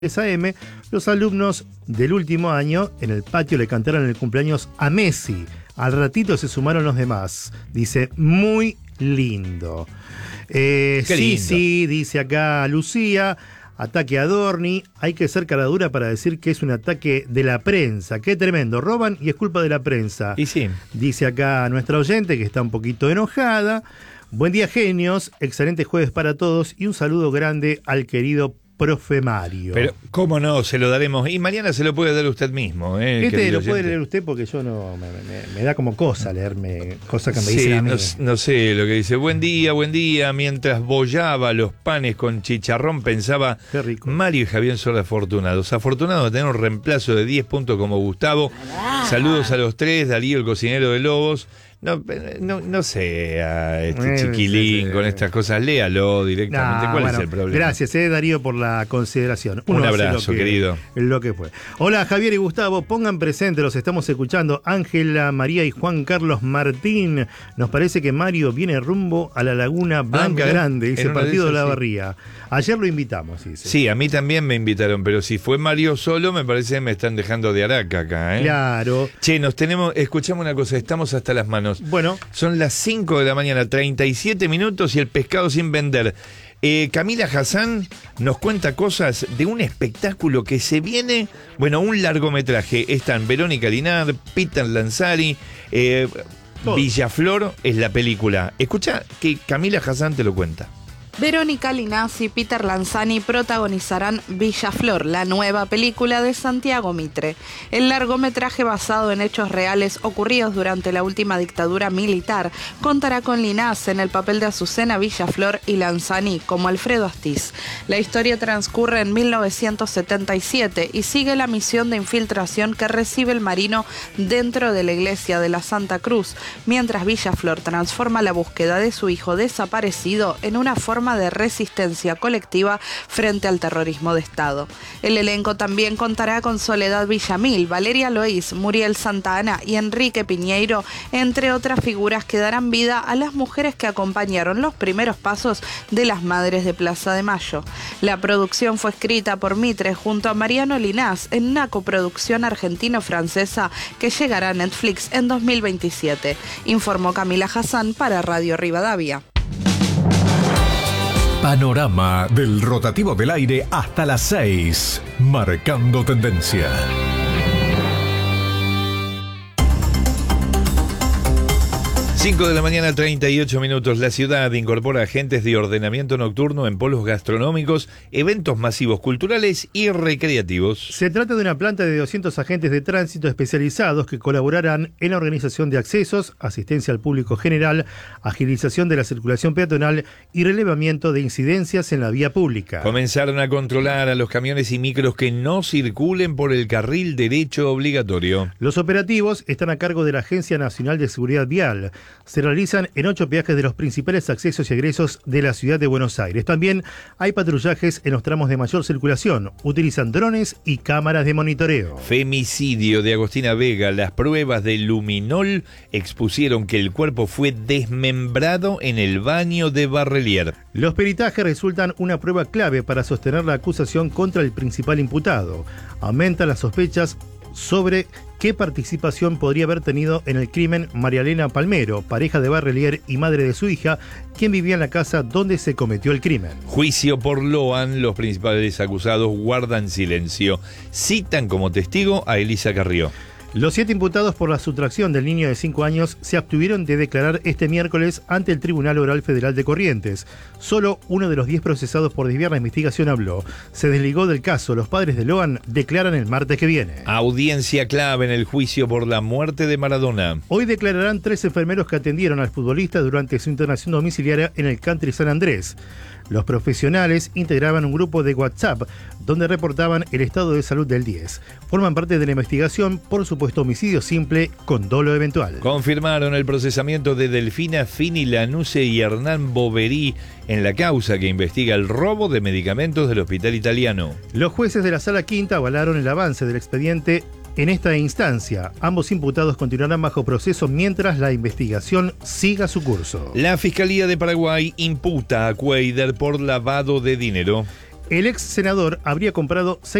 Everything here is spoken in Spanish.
AM, los alumnos del último año en el patio le cantaron el cumpleaños a Messi. Al ratito se sumaron los demás. Dice, muy lindo. Sí, dice acá Lucía. Ataque a Dorni. Hay que ser caradura para decir que es un ataque de la prensa. Qué tremendo. Roban y es culpa de la prensa. Y sí. Dice acá nuestra oyente que está un poquito enojada. Buen día, genios. Excelente jueves para todos. Y un saludo grande al querido profe Mario. Pero, ¿cómo no? Se lo daremos. Y mañana se lo puede dar usted mismo. Este lo puede leer usted porque yo no... Me da como cosa leerme cosas que me dicen a mí. No sé lo que dice. Buen día. Mientras bollaba los panes con chicharrón, pensaba... Qué rico. Mario y Javier son afortunados. Afortunados de tener un reemplazo de 10 puntos como Gustavo. Saludos a los tres. Darío, el cocinero de Lobos. No sé a este chiquilín con estas cosas, léalo directamente. ¿Cuál es el problema? Gracias, Darío, por la consideración. Un abrazo, querido. Lo que fue. Hola, Javier y Gustavo, pongan presente, los estamos escuchando. Ángela, María y Juan Carlos Martín. Nos parece que Mario viene rumbo a la Laguna Blanca Grande, dice Partido de la Barría. Ayer lo invitamos, dice. Sí, a mí también me invitaron, pero si fue Mario solo, me parece que me están dejando de araca acá, ¿eh? Claro. Che, escuchamos una cosa, estamos hasta las manos. Bueno. Son las 5 de la mañana, 37 minutos y el pescado sin vender. Camila Hassan nos cuenta cosas de un espectáculo que se viene, un largometraje. Están Verónica Linard, Peter Lanzani, Villaflor es la película. Escucha que Camila Hassan te lo cuenta. Verónica Linaz y Peter Lanzani protagonizarán Villaflor, la nueva película de Santiago Mitre. El largometraje, basado en hechos reales ocurridos durante la última dictadura militar, contará con Linaz en el papel de Azucena Villaflor y Lanzani como Alfredo Astiz. La historia transcurre en 1977 y sigue la misión de infiltración que recibe el marino dentro de la iglesia de la Santa Cruz, mientras Villaflor transforma la búsqueda de su hijo desaparecido en una forma de resistencia colectiva frente al terrorismo de Estado. El elenco también contará con Soledad Villamil, Valeria Lois, Muriel Santana y Enrique Piñeiro, entre otras figuras que darán vida a las mujeres que acompañaron los primeros pasos de las Madres de Plaza de Mayo. La producción fue escrita por Mitre junto a Mariano Linaz en una coproducción argentino-francesa que llegará a Netflix en 2027, informó Camila Hassan para Radio Rivadavia. Panorama del rotativo del aire hasta las 6, marcando tendencia. 5 de la mañana, 38 minutos. La ciudad incorpora agentes de ordenamiento nocturno en polos gastronómicos, eventos masivos culturales y recreativos. Se trata de una planta de 200 agentes de tránsito especializados que colaborarán en la organización de accesos, asistencia al público general, agilización de la circulación peatonal y relevamiento de incidencias en la vía pública. Comenzaron a controlar a los camiones y micros que no circulen por el carril derecho obligatorio. Los operativos están a cargo de la Agencia Nacional de Seguridad Vial. Se realizan en 8 peajes de los principales accesos y egresos de la ciudad de Buenos Aires. También hay patrullajes en los tramos de mayor circulación. Utilizan drones y cámaras de monitoreo. Femicidio de Agostina Vega. Las pruebas de luminol expusieron que el cuerpo fue desmembrado en el baño de Barrelier. Los peritajes resultan una prueba clave para sostener la acusación contra el principal imputado. Aumentan las sospechas sobre qué participación podría haber tenido en el crimen María Elena Palmero, pareja de Barrelier y madre de su hija, quien vivía en la casa donde se cometió el crimen. Juicio por Loan. Los principales acusados guardan silencio. Citan como testigo a Elisa Carrió. Los 7 imputados por la sustracción del niño de 5 años se abstuvieron de declarar este miércoles ante el Tribunal Oral Federal de Corrientes. Solo uno de los 10 procesados por desviar la investigación habló. Se desligó del caso. Los padres de Loan declaran el martes que viene. Audiencia clave en el juicio por la muerte de Maradona. Hoy declararán 3 enfermeros que atendieron al futbolista durante su internación domiciliaria en el Country San Andrés. Los profesionales integraban un grupo de WhatsApp donde reportaban el estado de salud del 10. Forman parte de la investigación por supuesto homicidio simple con dolo eventual. Confirmaron el procesamiento de Delfina Fini Lanuse y Hernán Boverí en la causa que investiga el robo de medicamentos del hospital italiano. Los jueces de la Sala Quinta avalaron el avance del expediente En esta instancia, ambos imputados continuarán bajo proceso mientras la investigación siga su curso. La Fiscalía de Paraguay imputa a Cuader por lavado de dinero. el ex senador habría comprado